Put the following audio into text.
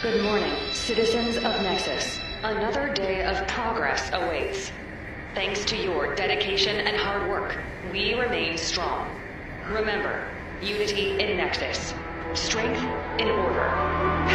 Good morning, citizens of Nexus. Another day of progress awaits. Thanks to your dedication and hard work, we remain strong. Remember, unity in Nexus. Strength in order.